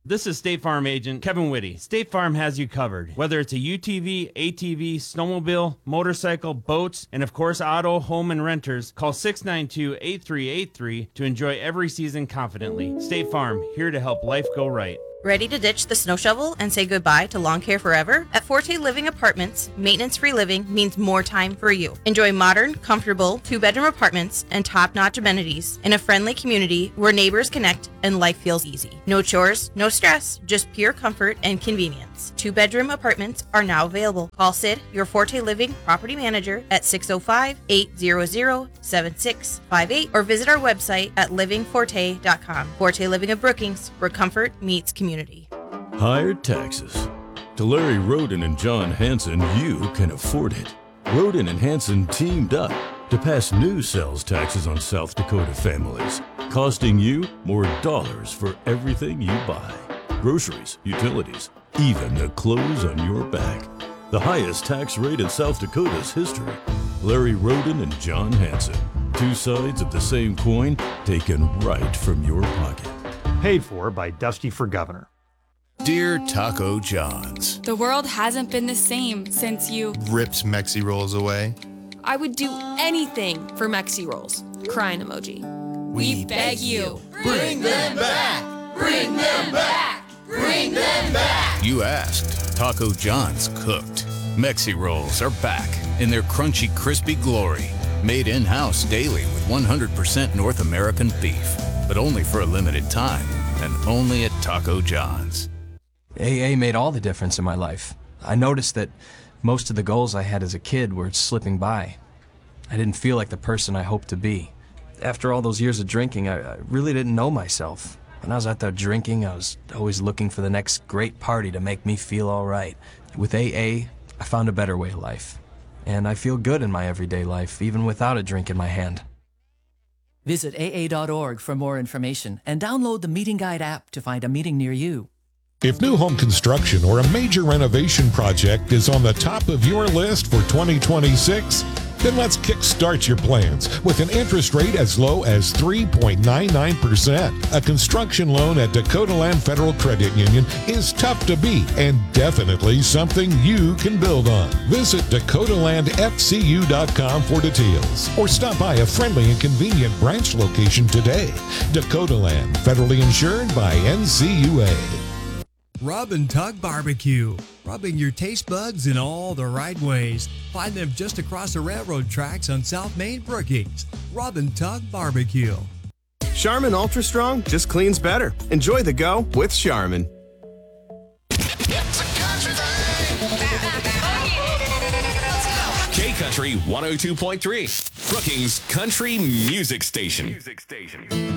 This is State Farm agent Kevin Whitty. State Farm has you covered. Whether it's a UTV, ATV, snowmobile, motorcycle, boats, and of course auto, home, and renters, call 692-8383 to enjoy every season confidently. State Farm, here to help life go right. Ready to ditch the snow shovel and say goodbye to lawn care forever? At Forte Living Apartments, maintenance-free living means more time for you. Enjoy modern, comfortable, 2-bedroom apartments and top-notch amenities in a friendly community where neighbors connect and life feels easy. No chores, no stress, just pure comfort and convenience. 2-bedroom apartments are now available. Call Sid, your Forte Living property manager, at 605-800-7658 or visit our website at livingforte.com. Forte Living of Brookings, where comfort meets community. Higher taxes. To Larry Roden and John Hanson, you can afford it. Roden and Hanson teamed up to pass new sales taxes on South Dakota families, costing you more dollars for everything you buy. Groceries, utilities, even the clothes on your back. The highest tax rate in South Dakota's history. Larry Roden and John Hanson. Two sides of the same coin taken right from your pocket. Paid for by Dusty for Governor. Dear Taco John's, the world hasn't been the same since you ripped Mexi Rolls away. I would do anything for Mexi Rolls. Crying emoji. We beg you. Bring them back! Bring them back! Bring them back! You asked. Taco John's cooked. Mexi Rolls are back in their crunchy, crispy glory. Made in-house daily with 100% North American beef. But only for a limited time, and only at Taco John's. AA made all the difference in my life. I noticed that most of the goals I had as a kid were slipping by. I didn't feel like the person I hoped to be. After all those years of drinking, I really didn't know myself. When I was out there drinking, I was always looking for the next great party to make me feel all right. With AA, I found a better way of life. And I feel good in my everyday life, even without a drink in my hand. Visit AA.org for more information and download the Meeting Guide app to find a meeting near you. If new home construction or a major renovation project is on the top of your list for 2026, then let's kickstart your plans with an interest rate as low as 3.99%. A construction loan at Dakota Land Federal Credit Union is tough to beat and definitely something you can build on. Visit DakotaLandFCU.com for details or stop by a friendly and convenient branch location today. Dakota Land, federally insured by NCUA. Rub and Tug Barbecue, rubbing your taste buds in all the right ways. Find them just across the railroad tracks on South Main Brookings. Rub and Tug Barbecue. Charmin Ultra Strong just cleans better. Enjoy the go with Charmin. K-Country 102.3, Brookings Country Music Station.